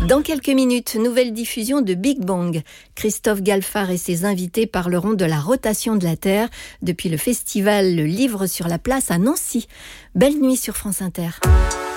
Dans quelques minutes, nouvelle diffusion de Big Bang. Christophe Galfard et ses invités parleront de la rotation de la Terre depuis le festival Le Livre sur la Place à Nancy. Belle nuit sur France Inter.